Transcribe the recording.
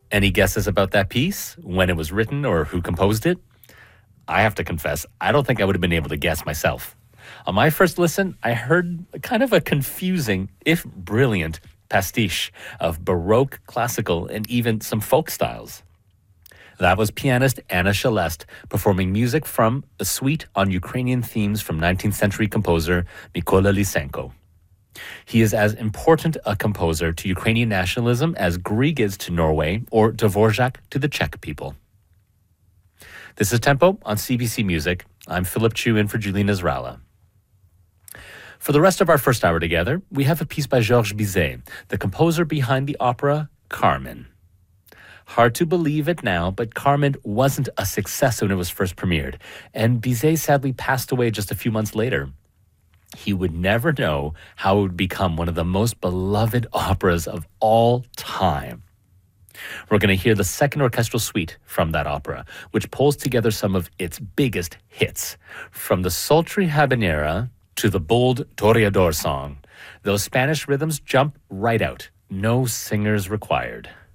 Any guesses about that piece, when it was written, or who composed it? I have to confess, I don't think I would have been able to guess myself. On my first listen, I heard kind of a confusing, if brilliant, pastiche of Baroque, classical, and even some folk styles. That was pianist Anna Shelest performing music from a suite on Ukrainian themes from 19th century composer Mykola Lysenko. He is as important a composer to Ukrainian nationalism as Grieg is to Norway or Dvorak to the Czech people. This is Tempo on CBC Music. I'm Philip Chu in for Julie Nazrala. For the rest of our first hour together, we have a piece by Georges Bizet, the composer behind the opera Carmen. Hard to believe it now, but Carmen wasn't a success when it was first premiered, and Bizet sadly passed away just a few months later. He would never know how it would become one of the most beloved operas of all time. We're going to hear the second orchestral suite from that opera, which pulls together some of its biggest hits, from the sultry habanera to the bold Toreador song. Those Spanish rhythms jump right out. No singers required.